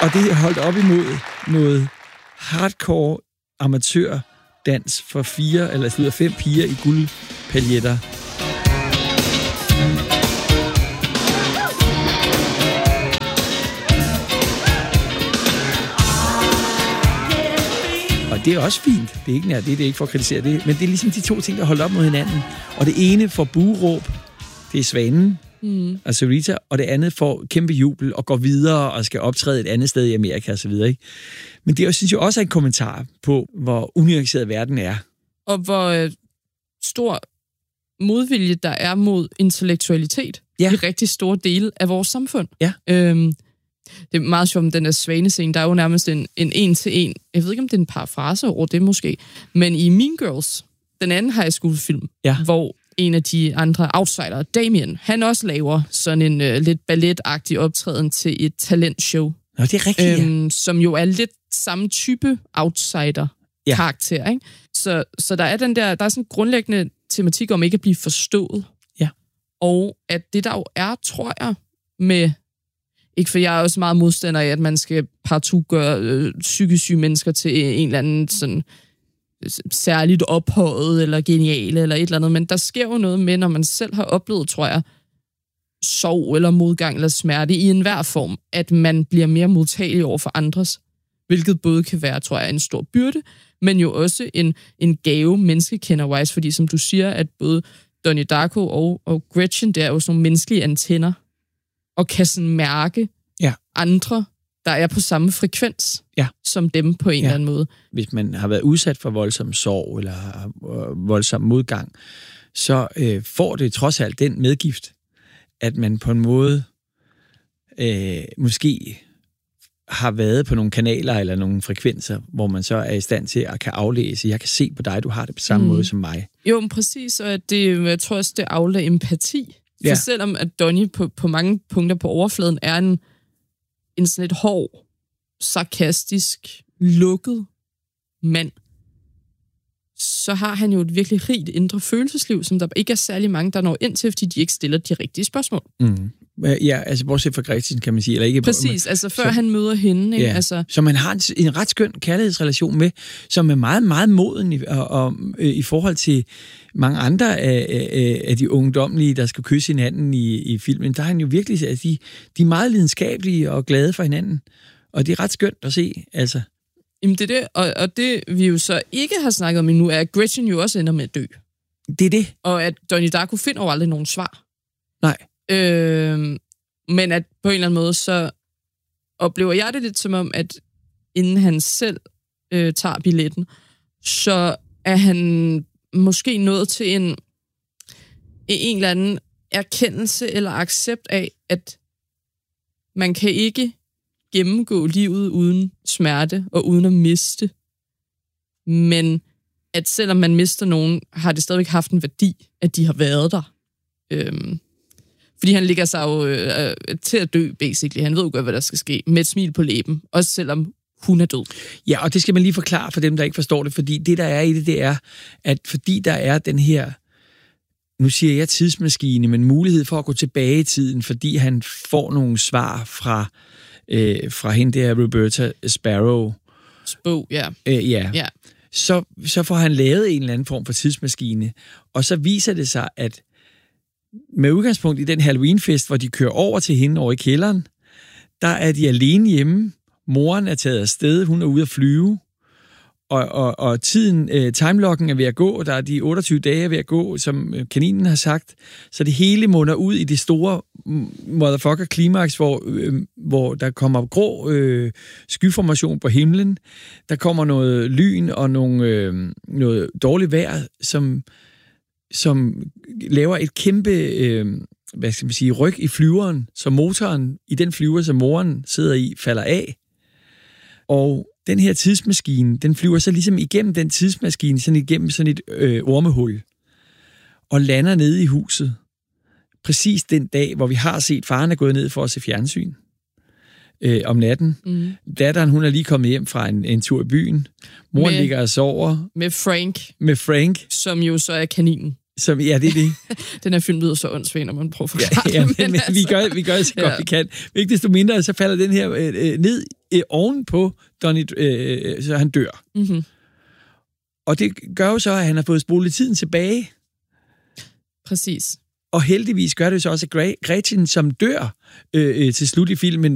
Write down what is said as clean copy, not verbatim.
Og det er holdt op imod noget hardcore amatørdans for 4 eller 5 piger i guldpaljetter. Og det er også fint. Det er ikke nær det er ikke for at kritisere det, men det er ligesom de to ting, der holder op mod hinanden. Og det ene får bueråb, det er Svanen, og Sarita, og det andet får kæmpe jubel og går videre og skal optræde et andet sted i Amerika og så videre, ikke? Men det synes jeg også er en kommentar på, hvor unuanceret verden er. Og hvor stor modvilje der er mod intellektualitet i rigtig store dele af vores samfund. Ja. Det er meget sjovt med den der Svanescene. Der er jo nærmest en til en. Jeg ved ikke, om det er en parafrase over det måske. Men i Mean Girls, den anden high school film, hvor en af de andre outsider, Damien, han også laver sådan en lidt balletagtig optræden til et talentshow. Nå, det er rigtigt, som jo er lidt samme type outsider-karakter, ikke? Så der er der er sådan en grundlæggende tematik om ikke at blive forstået. Ja. Og at det der jo er, tror jeg, med... Ikke for jeg er også meget modstander af, at man skal partout gøre psykisk syge mennesker til en eller anden sådan særligt ophøjet eller geniale eller et eller andet, men der sker jo noget med, når man selv har oplevet, tror jeg, sorg eller modgang eller smerte i enhver form, at man bliver mere modtagelig over for andres, hvilket både kan være, tror jeg, en stor byrde, men jo også en gave menneskekender-wise, fordi som du siger, at både Donnie Darko og Gretchen, der er jo sådan nogle menneskelige antenner, og kan sådan mærke andre, der er på samme frekvens som dem på en eller anden måde. Hvis man har været udsat for voldsom sorg eller voldsom modgang, så får det trods alt den medgift, at man på en måde måske har været på nogle kanaler eller nogle frekvenser, hvor man så er i stand til at kan aflæse, jeg kan se på dig, du har det på samme måde som mig. Jo, men præcis, og jeg tror også, det afler empati. For selvom at Donnie på mange punkter på overfladen er en sådan lidt hård, sarkastisk, lukket mand, så har han jo et virkelig rigt indre følelsesliv, som der ikke er særlig mange, der når ind til, fordi de ikke stiller de rigtige spørgsmål. Ja, altså bortset fra Gretchen, kan man sige. Eller ikke, præcis, altså før han møder hende. Ikke? Altså. Så man har en ret skøn kærlighedsrelation med, som er meget, meget moden i forhold til mange andre af de ungdomlige, der skal kysse hinanden i filmen. Der er han jo virkelig, altså de er meget lidenskabelige og glade for hinanden. Og det er ret skønt at se, altså. Jamen det er det, og det vi jo så ikke har snakket om endnu, er, at Gretchen jo også ender med at dø. Det er det. Og at Donnie Darko finder jo aldrig nogen svar. Nej. Men at på en eller anden måde, så oplever jeg det lidt som om, at inden han selv tager billetten, så er han måske nået til en eller anden erkendelse eller accept af, at man kan ikke gennemgå livet uden smerte og uden at miste. Men at selvom man mister nogen, har det stadigvæk haft en værdi, at de har været der. Fordi han ligger sig jo til at dø, basically. Han ved jo godt, hvad der skal ske, med et smil på læben, også selvom hun er død. Ja, og det skal man lige forklare for dem, der ikke forstår det, fordi det, der er i det er, at fordi der er den her, nu siger jeg tidsmaskine, men mulighed for at gå tilbage i tiden, fordi han får nogle svar fra hende der, Roberta Sparrow. Bog, ja. Så får han lavet en eller anden form for tidsmaskine, og så viser det sig, at med udgangspunkt i den Halloweenfest, hvor de kører over til hende over i kælderen, der er de alene hjemme. Moren er taget afsted, hun er ude at flyve, og tiden, timelocken er ved at gå, der er de 28 dage ved at gå, som kaninen har sagt, så det hele munder ud i det store motherfucker klimaks, hvor der kommer grå skyformation på himlen, der kommer noget lyn og noget dårligt vejr, som laver et kæmpe, hvad skal man sige, ryg i flyveren, så motoren i den flyver, som moren sidder i, falder af. Og den her tidsmaskine, den flyver så ligesom igennem den tidsmaskine, sådan igennem sådan et ormehul, og lander nede i huset. Præcis den dag, hvor vi har set, faren er gået ned for at se fjernsyn om natten. Datteren, hun er lige kommet hjem fra en tur i byen. Moren ligger og sover. Med Frank. Som jo så er kaninen. Ja, det er det. Den her film lyder så åndssvagt, når man prøver at forklare det. Men vi gør det så godt, vi kan. Ikke desto mindre, så falder den her ned oven på Donnie, så han dør. Mm-hmm. Og det gør jo så, at han har fået spolet tiden tilbage. Præcis. Og heldigvis gør det så også, at Gretchen, som dør til slut i filmen,